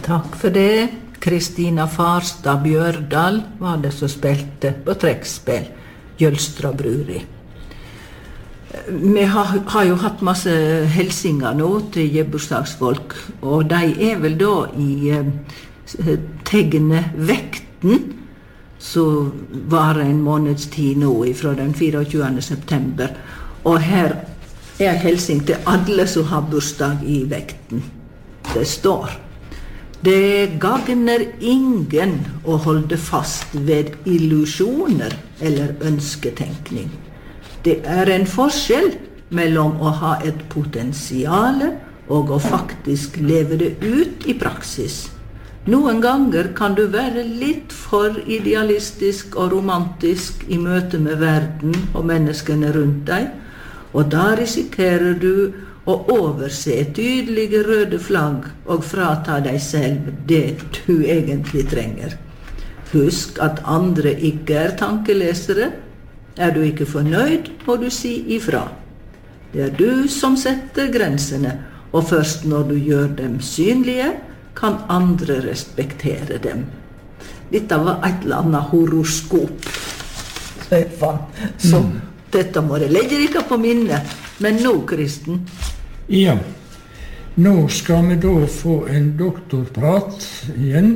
Takk for det. Kristina Farstad Bjørdal var det som spilte på trekkspill Jølstra Bruri. Vi har jo hatt masse hilsinger nå til gebursdagsfolk, og de vel da i tegnet Vekten, som var en måneds tid nå fra den 24. september. Og her hilsing til alle som har bursdag i Vekten. Det står: Det gagner ingen å holde fast ved illusjoner eller ønsketenkning. Det en forskjell mellom å ha et potensiale og å faktisk leve det ut i praksis. Noen ganger kan du være litt for idealistisk og romantisk i møte med verden og menneskene rundt deg, og da risikerer du å overse tydelige røde flagg og frata deg selv det du egentlig trenger. Husk at andre ikke tankelesere. Du ikke fornøyd, må du si ifra. Det du som setter grensene, og først når du gjør dem synlige, kan andre respektere dem. Dette var et eller annet horoskop. Så dette må jeg legge ikke på minnet. Men nå, Kristen? Ja, nå skal vi da få en doktorprat igjen.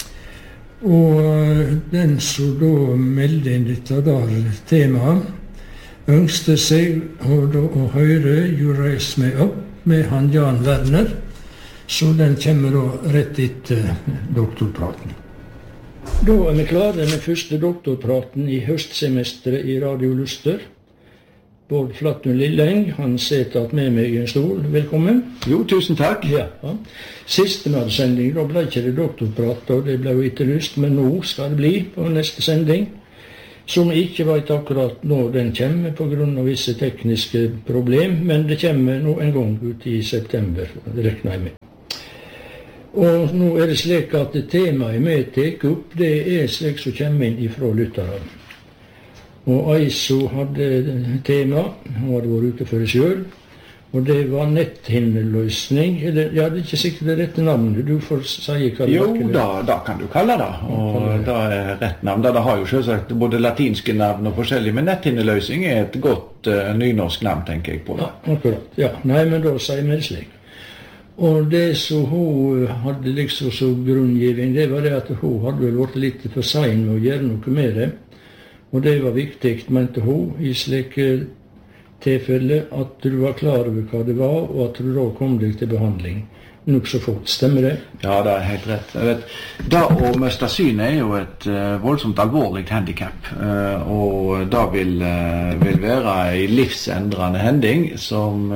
Og den som da meldte inn dette der temaet, ønskte seg å høre You Raise Me Up med han Jan Werner, så den kommer da rett etter doktorpraten. Da vi klare med første doktorpraten i høstsemesteret i Radio Luster. Bård Flattun Lilleng, han sitter med meg i en stol. Velkommen. Jo, tusen takk. Ja. Siste sending, da ble ikke det doktorprat, og det ble jo etterlyst, men nå skal det bli på neste sending, som vi ikke vet akkurat når den kommer på grunn av visse tekniske problem, men det kommer nå en gang ut i september, det regner jeg med. Og nå det slik at temaet vi tar opp, det slik som kommer inn ifra lytterne. Og Aiso hadde tema, hun hadde vært ute for det selv, og det var netthinneløsning. Ja, det ikke sikkert det rette navnet, du får si hva det var. Jo, da kan du kalle det, og det rett navn. Det har jo selvsagt både latinske navn og forskjellig, men netthinneløsning et godt nynorsk navn, tenker jeg på det. Ja, akkurat. Ja, nei, men da sier vi det slik. Og det som hun hadde liksom som grunngivning, det var det at hun hadde vel vært litt for sein med å gjøre noe med det. Og det var viktig, mente hun, i slike tilfelle at du var klar over hva det var, og at du da kom deg til behandling. Nok så fort, stemmer det? Ja, det helt rett. Jeg vet, da å miste synet jo et voldsomt alvorlig handicap, og det vil være en livsendrende hending som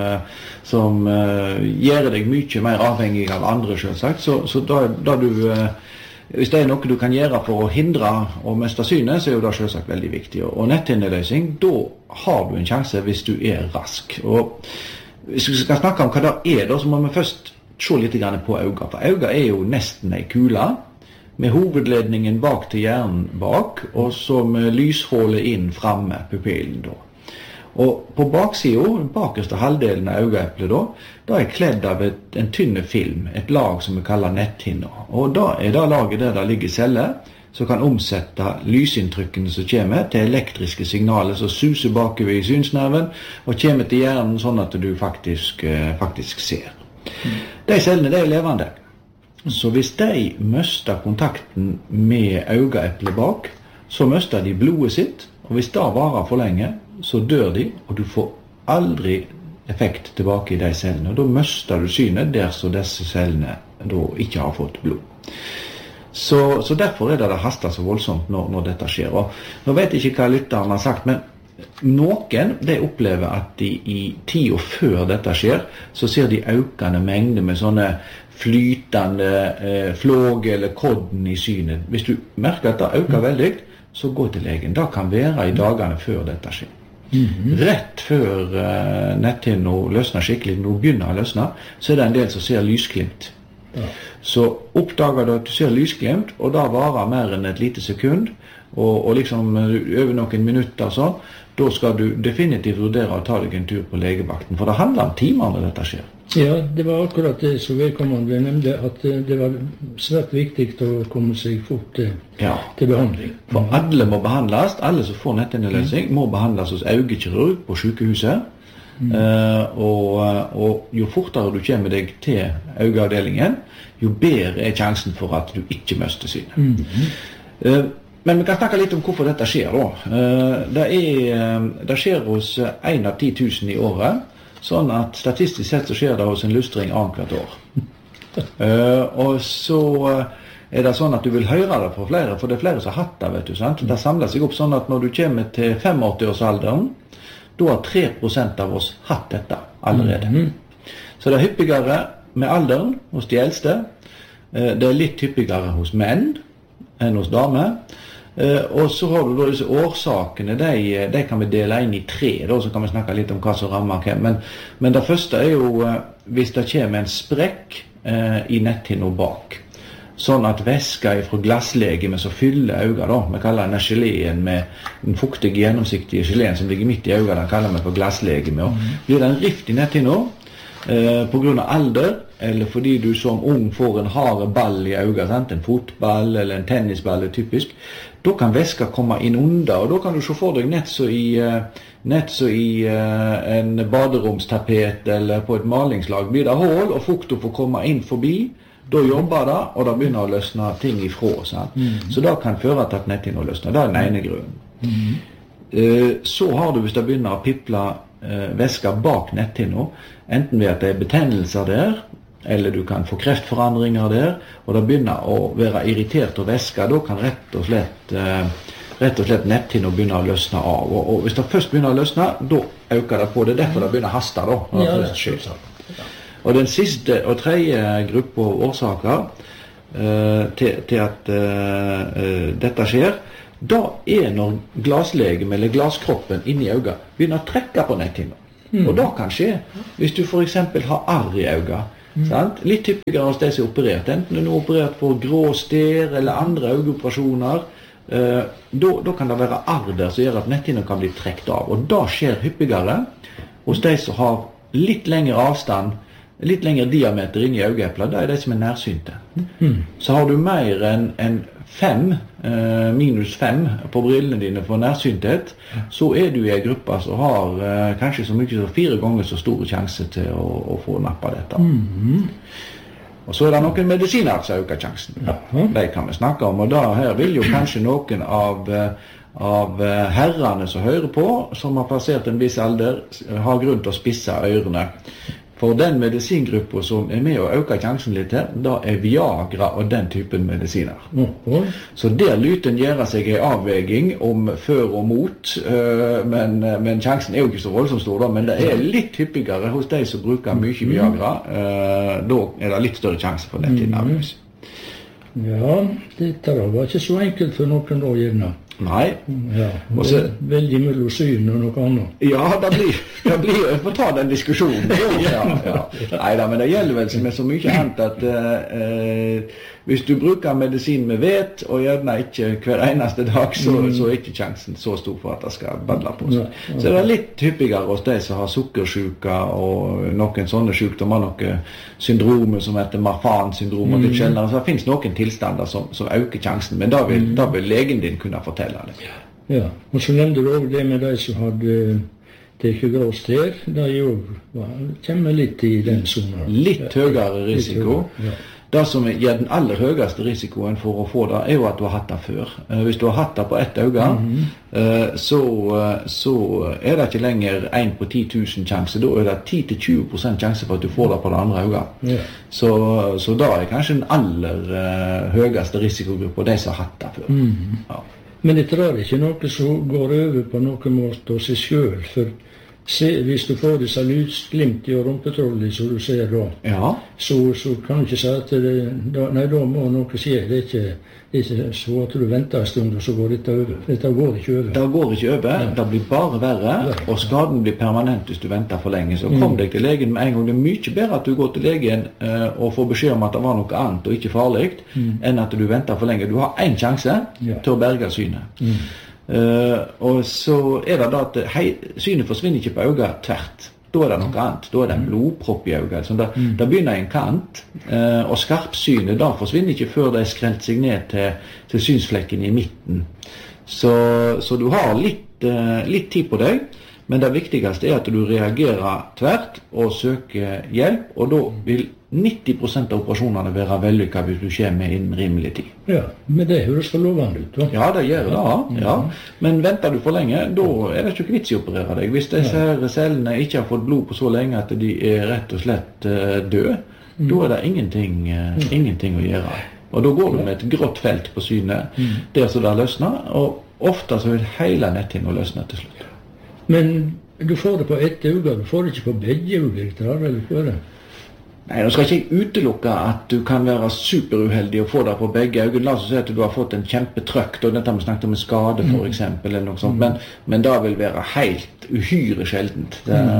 gjør deg mye mer avhengig av andre, selvsagt. Så da du... Hvis det noe du kan gjøre for å hindre å miste synet, så jo det selvsagt veldig viktig. Og netthinneløsning, da har du en sjanse hvis du rask. Og hvis vi skal snakke om hva det da, så må vi først se litt på øynene. For øynene jo nesten en kule, med hovedledningen bak til hjernen bak, og så med lyshålet inn fremme, pupillen da. Og på baksiden, bakerste halvdelen av øyeeplet da kledd av en tynne film, et lag som vi kaller netthinna. Og da det laget der det ligger celler, som kan omsette lysinntrykkene som kommer til elektriske signaler som suser bakover i synsnerven, og kommer til hjernen sånn at du faktisk ser. De cellene er levende. Så hvis de mister kontakten med øyeeplet bak, så mister de blodet sitt, og hvis det varer for lenge, så dør de, og du får aldri effekt tilbake i de cellene. Og da mister du synet der så disse cellene da ikke har fått blod. Så derfor det hastet så voldsomt når dette skjer. Og nå vet jeg ikke hva lytteren har sagt, men noen de opplever at de i tiden før dette skjer, så ser de økende mengder med sånne flytende flåg eller kodden i synet. Hvis du merker at det øker veldig, så gå til legen. Det kan være i dagene før dette skjer. Rett før netthinna løsner skikkelig, når du begynner å løsne, så det en del som ser lysglimt. Ja. Så oppdager du at du ser lysglimt, og da varer mer enn et lite sekund, og liksom over noen minutter sånn, da skal du definitivt vurdere å ta deg en tur på legevakten, for det handler om timer når dette skjer. Ja, det var akkurat det som vedkommende nevnte, at det var svært viktig å komme seg fort til behandling. For alle må behandles, alle som får netthinneløsning må behandles hos øyekirurg på sykehuset. Og jo fortere du kommer deg til øyeavdelingen, jo bedre er sjansen for at du ikke mister synet. Men vi kan snakke litt om hvorfor dette skjer da. Det skjer hos 1 av 10 000 i året, sånn at statistisk sett så skjer det hos en lystring annethvert år. Og så er det sånn at du vil høre det fra flere, for det er flere som har hatt det, vet du, sant? Det samler seg opp sånn at når du kommer til 85-årsalderen, da har 3% av oss hatt dette allerede. Så det er hyppigere med alderen hos de eldste. Det er litt hyppigere hos menn enn hos damer. Og så har du da disse årsakene, de kan vi dele inn i 3, da, så kan vi snakke litt om hva som rammer hvem. Men det første er jo hvis det kommer en sprekk i netthinna bak. Sånn at væska fra glasslegeme som fyller øynene, da, vi kaller denne geleen med den fuktige, gjennomsiktige geleen som ligger midt i øynene, den kaller vi for glasslegeme. Blir det en rift i netthinna på grunn av alder, eller fordi du som ung får en hard ball i øynene, en fotball eller en tennisball er typisk, da kan væska komme inn under, og da kan du se for deg nett så i en baderomstapet eller på et malingslag blir det hål, og fukten får komme inn forbi. Da jobber det, og da begynner å løsne ting ifra. Så det kan føre til at netthinna løsner. Det er den ene grunnen. Så har du, hvis det begynner å piple væska bak netthinna, enten ved at det er betennelser der, eller du kan få kreftforandringer der, og det begynner å være irritert av væska, da kan rett og slett netthinna begynne å løsne av. Og hvis det først begynner å løsne, da øker det på. Det er derfor det begynner å haste da. Ja, det skjer sånn. Og den siste og tredje gruppe årsaker til at dette skjer, da er når glasslegeme eller glasskroppen inni øynene begynner å trekke på netthinna. Og det kan skje hvis du for eksempel har arr i øynene. Litt typiskere hos de som er operert, enten du er operert på grå stær eller andre øyeoperasjoner, da kan det være arr der som gjør at netthinna kan bli trekt av. Og det skjer hyppigere hos de som har litt lengre avstand, litt lengre diameter inn i øyeeplet, det er de som er nærsynte. Så har du mer enn 5, minus 5 på brillene dine for nærsynthet, så er du i en gruppe som har kanskje så mye som 4 ganger så store sjanse til å få nappa dette. Og så er det noen medisiner som øker sjansen. De kan vi snakke om, og da her vil jo kanskje noen av herrene som hører på, som har passert en viss alder, har grunn til å spisse ørene. For den medisingruppen som er med å øke sjansen litt her, da er Viagra og den typen medisiner. Så der lyten gjør seg en avveging om før og mot, men sjansen er jo ikke så voldsomt stor da, men det er litt hyppigere hos de som bruker mye Viagra, da er det litt større sjanse for netthinnavløs. Ja, dette var ikke så enkelt for noen da, gjerne. Nei. Ja, veldig mellom syn og noe annet. Ja, det blir jeg får ta den diskusjonen. Neida, men det gjelder vel med så mye annet at hvis du bruker medisin med vet, og gjerne ikke hver eneste dag, så er ikke sjansen så stor for at det skal badle på seg. Så det er litt hyppigere hos de som har sukkersyke og noen sånne sykdommer, noen syndromer som heter Marfan-syndrom og litt sjeldnere. Så det finnes noen tilstander som øker sjansen, men da vil legen din kunne fortelle det. Ja, og så nevnte du også det med de som hadde tekket grå stær, det jo kommer litt i den sonen. Litt høyere risiko. Det som gir den aller høyeste risikoen for å få det, er jo at du har hatt det før. Hvis du har hatt det på ett øye, så er det ikke lenger 1 på 10 000 sjanse. Da er det 10-20% sjanse for at du får det på det andre øyet. Så da er kanskje den aller høyeste risikogruppen de som har hatt det før. Ja. Men det er ikke noe som går over på noen måte av seg selv, for hvis du får disse lysglimt i rumpetrollet, som du ser da, så kan du ikke si at da må noe skje. Det er ikke så at du venter en stund, og så går dette over. Dette går ikke over. Det går ikke over, det blir bare verre, og skaden blir permanent hvis du venter for lenge. Så kom deg til legen med en gang. Det er mye bedre at du går til legen og får beskjed om at det var noe annet og ikke farlig, enn at du venter for lenge. Du har en sjanse til å berge synet. Og så det da at synet forsvinner ikke på øynene tvert. Da det noe annet. Da det en blodpropp i øynene. Så da begynner en kant, og skarpsynet da forsvinner ikke før det skrelt seg ned til synsflekken i midten. Så du har litt tid på deg, men det viktigste at du reagerer tvert og søker hjelp, og da vil 90% av operasjonene være vellykket hvis du kommer innen rimelig tid. Ja, men det høres for lovende ut, da. Ja, det gjør det, ja. Men venter du for lenge, da det ikke vits i å operere deg. Hvis disse cellene ikke har fått blod på så lenge at de rett og slett døde, da det ingenting å gjøre. Og da går du med et grått felt på synet, der så det løsner, og ofte så vil hele netthinna løsne til slutt. Men du får det på ett øye, du får det ikke på begge øyne, eller hva det? Nei, nå skal ikke jeg utelukke at du kan være superuheldig og få det på begge øyne. La oss si at du har fått en kjempetrøkk, og dette vi snakket om en skade for eksempel, eller noe sånt, men det vil være helt uhyre sjeldent.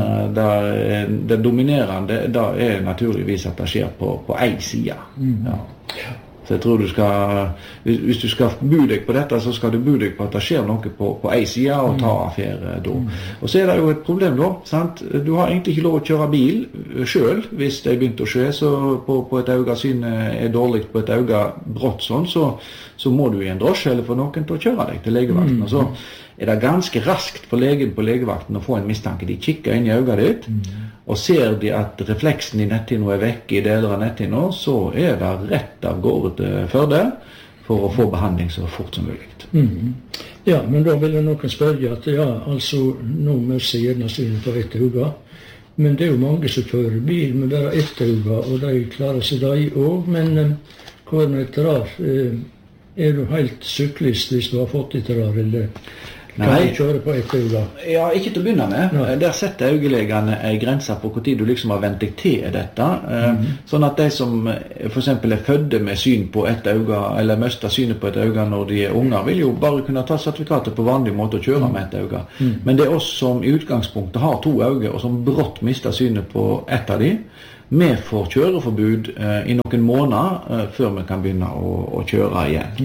Det dominerende, det naturligvis at det skjer på en side. Ja. Så jeg tror hvis du skal bo deg på dette, så skal du bo deg på at det skjer noe på en side og ta affære da. Og så det jo et problem da, sant? Du har egentlig ikke lov å kjøre bil selv hvis det begynt å skje, så på et øye synet dårlig på et øye brått sånn, så må du i en drosje eller få noen til å kjøre deg til legevakten. Og så det ganske raskt for legen på legevakten å få en mistanke. De kikker inn i øyet ditt, og ser de at refleksen i netthinna vekk i deler av netthinna, så det rett av gårde til Førde for å få behandling så fort som mulig. Ja, men da vil noen spørre at altså, nå møter jeg gjerne synet på ett øye, men det jo mange som kjører bil med bare ett øye, og de klarer seg de også, men hva det rar? Du helt syklist hvis du har fått et rar, eller kan du kjøre på ett øye? Ja, ikke til å begynne med. Der setter øyelegene en grense på hvor tid du liksom har vent deg til dette. Sånn at de som for eksempel fødde med syn på ett øye, eller mistet synet på et øye når de unger, vil jo bare kunne ta sertifikatet på vanlig måte og kjøre med ett øye. Men det oss som i utgangspunktet har to øyne, og som brått mister synet på ett av de, vi får kjøreforbud i noen måneder før vi kan begynne å kjøre igjen.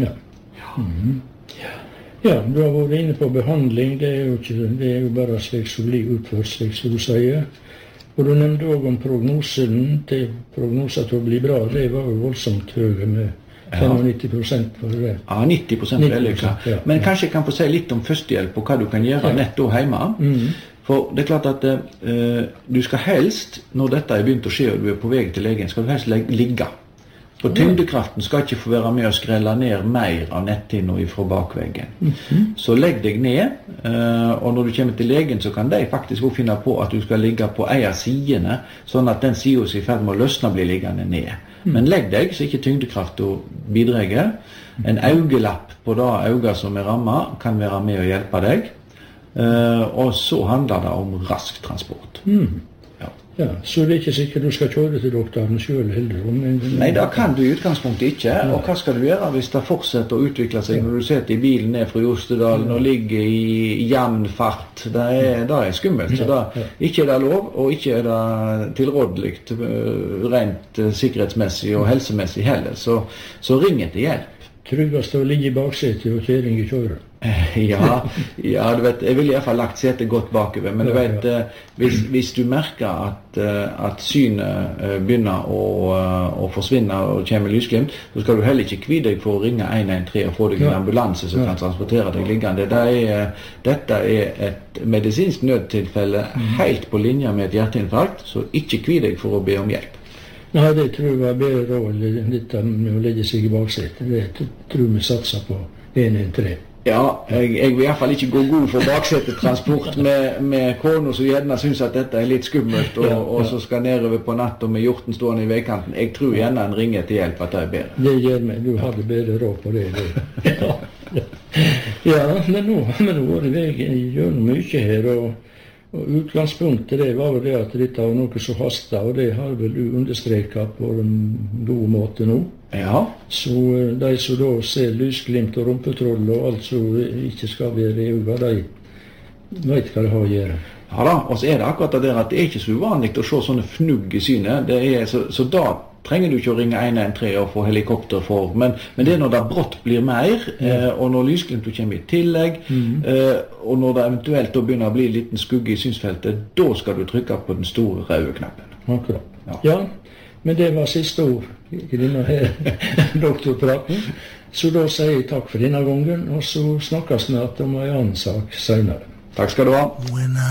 Ja, du har vært inne på behandling, det jo bare slik som blir utført, slik som du sier. Og du nevnte også om prognosen til å bli bra, det var jo voldsomt høye med 95% for det. Ja, 90% vellykket. Men kanskje jeg kan få si litt om førstehjelp og hva du kan gjøre nett da hjemme. For det klart at du skal helst, når dette begynt å skje og du på vei til legen, skal du helst ligge. For tyngdekraften skal ikke få være med å skrelle ned mer av netthinna fra bakveggen. Så legg deg ned, og når du kommer til legen så kan de faktisk også finne på at du skal ligge på en av sidene, sånn at den siden som i ferd med å løsne blir liggende ned. Men legg deg så ikke tyngdekraften bidrar. En øyelapp på det øyet som rammet kan være med å hjelpe deg, og så handler det om rask transport. Ja, så det ikke sikkert du skal kjøre til doktoren selv heller? Nei, det kan du i utgangspunktet ikke. Og hva skal du gjøre hvis det fortsetter å utvikle seg når du sitter i bilen ned fra Jostedalen og ligger i jevn fart? Det skummelt. Så det ikke det lov, og ikke det tilrådelig rent sikkerhetsmessig og helsemessig heller. Så ring etter hjelp. Tryggest å ligge i baksetet og kjøring i kjøret? Ja, du vet, jeg vil i hvert fall lagt setet godt bakover, men du vet, hvis du merker at synet begynner å forsvinne og kommer lysglimt, så skal du heller ikke kvide deg for å ringe 113 og få deg en ambulanse som kan transportere deg liggende. Dette et medisinsk nødtilfelle helt på linje med et hjerteinfarkt, så ikke kvide deg for å be om hjelp. Nei, det tror jeg var bedre råd, dette med å legge seg i baksetet. Det tror vi satser på 113. Ja, jeg vil i hvert fall ikke gå god for baksetetransport med kona som gjerne synes at dette litt skummelt, og så skal nedover på natt og med hjorten stående i veikanten. Jeg tror gjerne en ringer til hjelp at det bedre. Det gjør meg, du hadde bedre råd på det. Ja, men nå var det veien gjør noe mye her, og utgangspunktet det var jo det at dette var noe som hastet, og det har vel du understreket på en god måte nå. Ja. Så de som da ser lysglimt og rumpetroll og alt som ikke skal være i øynene, de vet hva det har å gjøre. Ja da, og så det akkurat det at det ikke så uvanlig å se sånne fnugg i synet. Så da trenger du ikke å ringe 113 og få helikopter for, men det når det brått blir mer, og når lysglimtet kommer i tillegg, og når det eventuelt da begynner å bli en liten skugge i synsfeltet, da skal du trykke på den store røde knappen. Akkurat. Ja, men det var siste ord i denne doktorpraten. Så da sier jeg takk for denne gangen, og så snakkes snart om en annen sak senere. Takk skal du ha.